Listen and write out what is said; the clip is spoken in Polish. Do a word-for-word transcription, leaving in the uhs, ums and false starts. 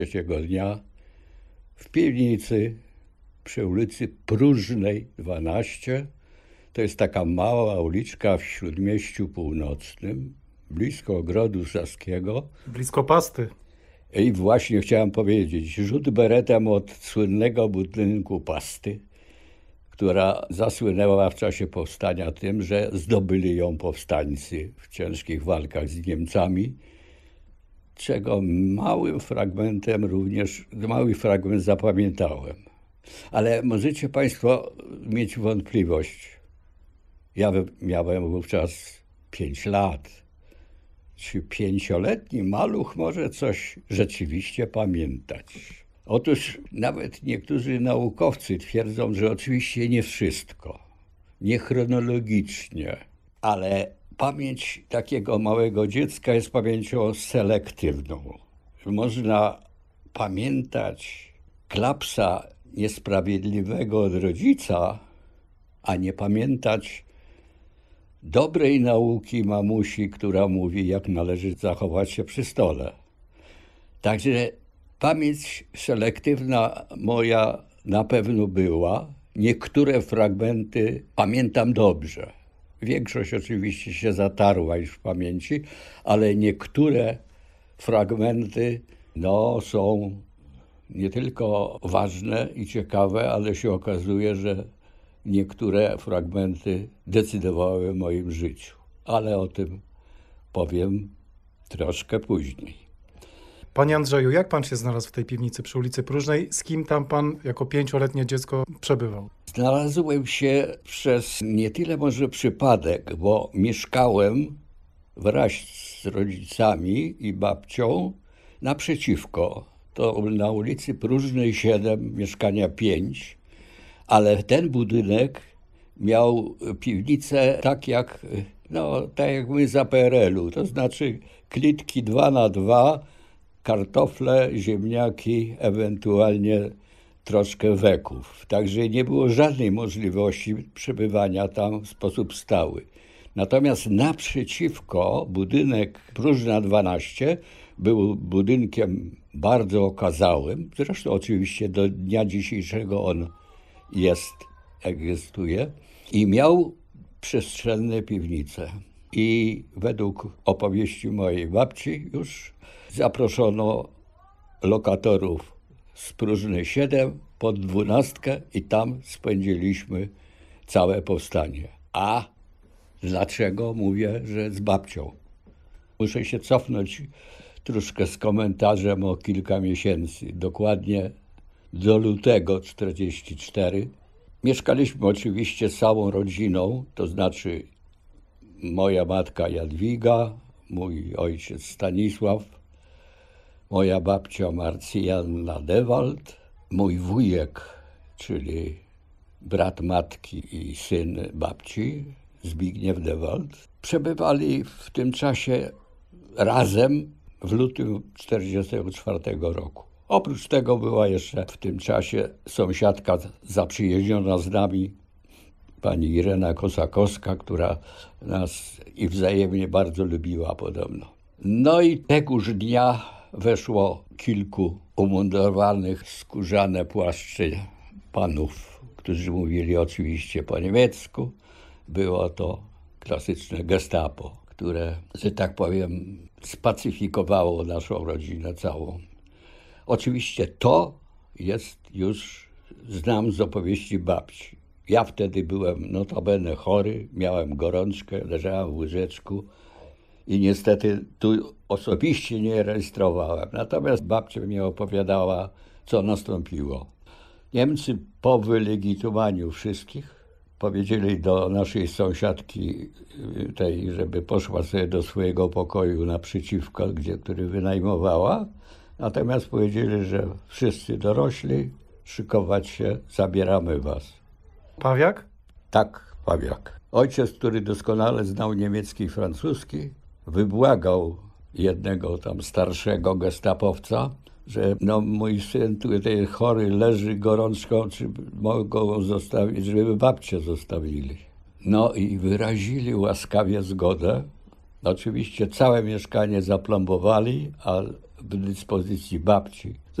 Trzeciego dnia w piwnicy przy ulicy Próżnej dwanaście. To jest taka mała uliczka w Śródmieściu Północnym, blisko Ogrodu Saskiego. Blisko Pasty. I właśnie chciałem powiedzieć, rzut beretem od słynnego budynku Pasty, która zasłynęła w czasie powstania tym, że zdobyli ją powstańcy w ciężkich walkach z Niemcami, czego małym fragmentem również, mały fragment zapamiętałem. Ale możecie Państwo mieć wątpliwość. Ja miałem wówczas pięć lat. Czy pięcioletni maluch może coś rzeczywiście pamiętać? Otóż nawet niektórzy naukowcy twierdzą, że oczywiście nie wszystko, nie chronologicznie, ale pamięć takiego małego dziecka jest pamięcią selektywną. Można pamiętać klapsa niesprawiedliwego od rodzica, a nie pamiętać dobrej nauki mamusi, która mówi, jak należy zachować się przy stole. Także pamięć selektywna moja na pewno była. Niektóre fragmenty pamiętam dobrze. Większość oczywiście się zatarła już w pamięci, ale niektóre fragmenty no, są nie tylko ważne i ciekawe, ale się okazuje, że niektóre fragmenty decydowały o moim życiu. Ale o tym powiem troszkę później. Panie Andrzeju, jak pan się znalazł w tej piwnicy przy ulicy Próżnej? Z kim tam pan jako pięcioletnie dziecko przebywał? Znalazłem się przez nie tyle może przypadek, bo mieszkałem wraz z rodzicami i babcią naprzeciwko. To na ulicy Próżnej siedem, mieszkania pięć, ale ten budynek miał piwnicę tak jak, no, tak jak my za P R L-u, to znaczy klitki dwa na dwa, kartofle, ziemniaki, ewentualnie troszkę weków. Także nie było żadnej możliwości przebywania tam w sposób stały. Natomiast naprzeciwko budynek Próżna dwanaście był budynkiem bardzo okazałym. Zresztą oczywiście do dnia dzisiejszego on jest, egzystuje. I miał przestrzenne piwnice. I według opowieści mojej babci już zaproszono lokatorów z Próżnej siedem pod dwunastkę i tam spędziliśmy całe powstanie. A dlaczego mówię, że z babcią? Muszę się cofnąć troszkę z komentarzem o kilka miesięcy, dokładnie do lutego czterdziestego czwartego. Mieszkaliśmy oczywiście całą rodziną, to znaczy moja matka Jadwiga, mój ojciec Stanisław, moja babcia Marcyjanna Dewald, mój wujek, czyli brat matki i syn babci, Zbigniew Dewald. Przebywali w tym czasie razem w lutym czterdziestego czwartego roku. Oprócz tego była jeszcze w tym czasie sąsiadka zaprzyjaźniona z nami, pani Irena Kosakowska, która nas i wzajemnie bardzo lubiła podobno. No i tegoż dnia weszło kilku umundurowanych w skórzane płaszcze panów, którzy mówili oczywiście po niemiecku. Było to klasyczne gestapo, które, że tak powiem, spacyfikowało naszą rodzinę całą. Oczywiście to jest już, znam z opowieści babci. Ja wtedy byłem notabene chory, miałem gorączkę, leżałem w łóżeczku i niestety tu osobiście nie rejestrowałem. Natomiast babcia mi opowiadała, co nastąpiło. Niemcy po wylegitymowaniu wszystkich powiedzieli do naszej sąsiadki tej, żeby poszła sobie do swojego pokoju naprzeciwko, gdzie, który wynajmowała. Natomiast powiedzieli, że wszyscy dorośli, szykować się, zabieramy was. Pawiak? Tak, Pawiak. Ojciec, który doskonale znał niemiecki i francuski, wybłagał jednego tam starszego gestapowca, że no mój syn tutaj chory leży gorączką, czy mogą go zostawić, żeby babcię zostawili. No i wyrazili łaskawie zgodę. Oczywiście całe mieszkanie zaplombowali, a w dyspozycji babci.